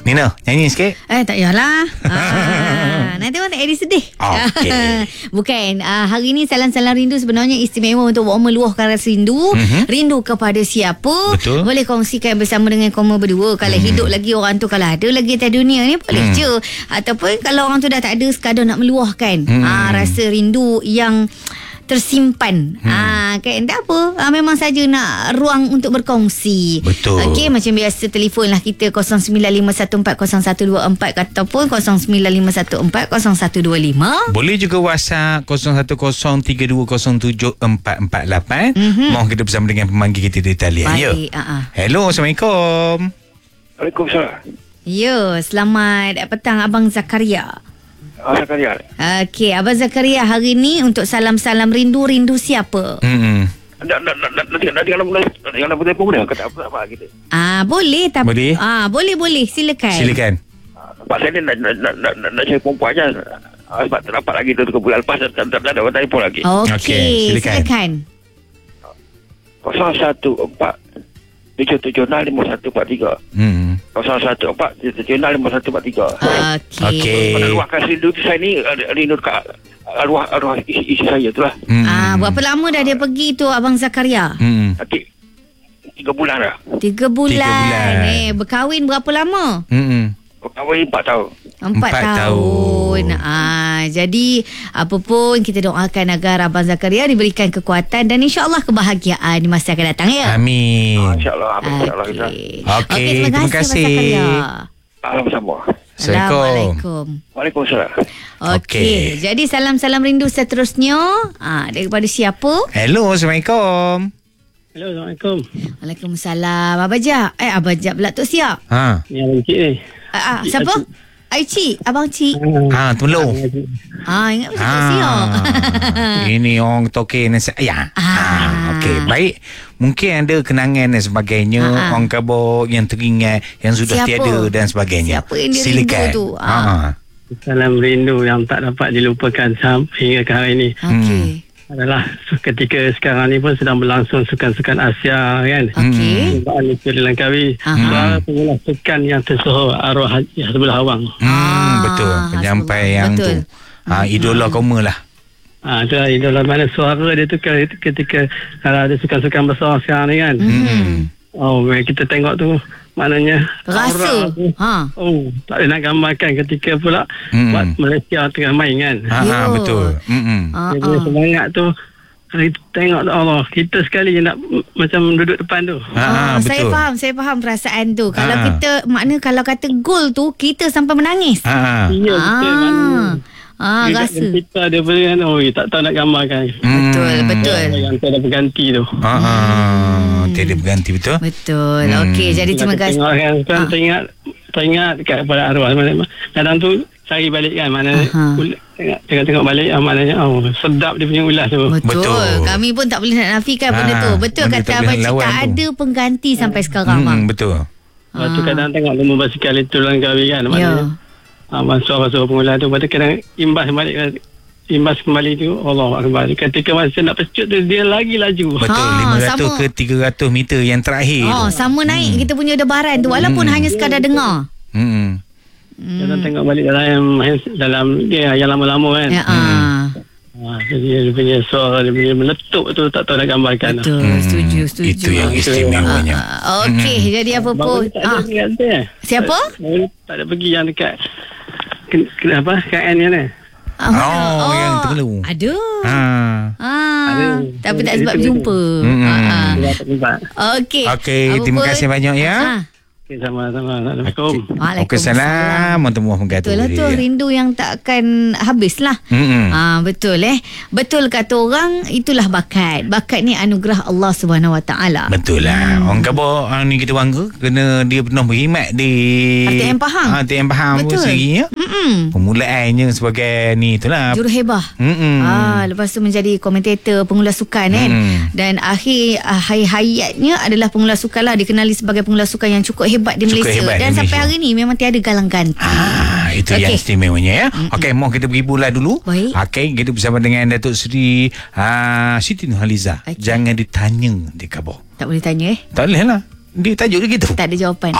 Nina, nyanyi sikit. Tak payahlah. Nanti orang tak edit sedih. Okey. Bukan. Hari ni salam-salam rindu sebenarnya istimewa untuk orang meluahkan rasa rindu. Rindu kepada siapa? Betul. Boleh kongsikan bersama dengan korang berdua. Kalau hidup lagi orang tu, kalau ada lagi atas dunia ni, boleh je. Ataupun kalau orang tu dah tak ada, sekadar nak meluahkan rasa rindu yang tersimpan. Kan tak apa. Memang saja nak ruang untuk berkongsi. Betul. Okey, macam biasa telefonlah kita 0951401224 ataupun 0951400125. Boleh juga WhatsApp 0103207448. Mohon kita bersama dengan pemanggil kita di talian. Baik. Hello, Assalamualaikum. Waalaikumsalam. Ya, selamat petang Abang Zakaria. Zakaria. Okey, Abang Zakaria, hari ni untuk salam-salam rindu siapa? Nanti kalau boleh pun boleh kata apa kita. Boleh tak? Boleh? Boleh, silakan. Sebab saya ni nak cari perempuan je. Sebab tak dapat lagi tu bulan lepas tak ada orang telefon lagi. Okey, silakan. 014 7765143. 014 7765143. Okey. Pada luahkan rindu saya ni, rindu dekat arwah isteri saya tu lah. Berapa lama dah dia pergi tu Abang Zakaria? Nanti 3 bulan dah. 3 bulan. Berkahwin berapa lama? Berkahwin 4 tahun. 4 tahun. Jadi apa pun kita doakan agar Abang Zakaria diberikan kekuatan dan insya-Allah kebahagiaan di masa akan datang ya. Amin. InsyaAllah. Okey, terima kasih. Sama-sama. Assalamualaikum. Waalaikumsalam. Okey. Jadi salam-salam rindu seterusnya daripada siapa? Hello, Assalamualaikum. Hello, Assalamualaikum. Waalaikumsalam. Abang Jab. Abang Jab pula tu siap. Ni Abang Cik ni. Siapa? Cik. Abang Cik. Tolong. Ingat macam siap. Ini orang toke nasi ayam. Okey, baik. Mungkin ada kenangan dan sebagainya, orang kabur yang teringat, yang sudah Siapa? tiada dan sebagainya. Siapa yang dia Silakan. rindu tu? Salam rindu yang tak dapat dilupakan sampai hingga ke hari ini Okey. adalah ketika sekarang ni pun sedang berlangsung sukan-sukan Asia kan. Okey. Perlombaan Malaysia Langkawi. Suara pengulas sukan yang tersohor arwah Haji Hasbul Hawang. Betul. Penyampai yang betul. tu. Idola kaum lah. Itu lah idola, mana suara dia tu ketika kalau ada sukan-sukan besar sekarang ni kan. Kita tengok tu maknanya Rasa. tak boleh nak gambarkan ketika pula buat Malaysia tengah main kan. Betul. Jadi semangat tu kita tengok Allah, kita sekali je nak macam duduk depan tu. Betul. Saya faham perasaan tu. Kalau kita kalau kata gol tu kita sampai menangis. Ya betul, maknanya rasa. Kita dia beri kan, tak tahu nak gambarkan. Betul. Yang tak ada berganti tu. Tiada berganti, betul. Betul. Okey, jadi terima kasih. Tengok kan, teringat kepada arwah. Kadang tu cari balik kan, mana tengok balik, maknanya sedap dia punya ulas tu. Betul. Kami pun tak boleh nak nafikan benda tu. Betul kata Abang Cik, tak ada pengganti sampai sekarang. Betul. Lepas tu kadang tengok lumba basikal itu Langkawi kan, maknanya basuh pengulas tu, lepas tu kadang imbas kembali tu, Allah Akbar. Ketika masa nak pecut tu, dia lagi laju. Betul. 500 ke 300 meter yang terakhir tu. Sama naik kita punya debaran tu, walaupun hanya sekadar dengar. Kadang tengok balik dalam dia yang lama-lama kan. Jadi dia punya suara, dia punya meletup tu, tak tahu nak gambarkan. Betul. Setuju. Itu yang istimewanya. Okey, jadi apa pun. Siapa? Tak ada pergi yang dekat KN ni kan. Yang terlalu. Aduh. Tapi tak sebab jumpa. Okey. Terima kasih banyak ya. Sama-sama. Assalamualaikum. Waalaikumsalam. Mentemuah mengatakan. Betul lah tu, rindu yang takkan habis lah. Betul betul kata orang, itulah bakat. Bakat ni anugerah Allah SWT. Betul lah. Orang kabur ni kita bangga kerana dia pernah berkhidmat di RTM Pahang. RTM Pahang pun sendiri ya. Permulaannya sebagai ni itulah Juruhebah. Lepas tu menjadi komentator pengulas sukan kan. Dan akhir hayatnya adalah pengulas sukan lah. Dikenali sebagai pengulas sukan yang cukup hebat di Malaysia. Dan sampai hari ni memang tiada galang ganti. Itu yang istimewanya ya. Okey, mohon kita pergi bola dulu. Okey, kita bersama dengan Datuk Seri Siti Nurhaliza. Jangan ditanya dia kabur. Tak boleh tanya Tak boleh lah. Dia tajuk dia gitu. Tak ada jawapan.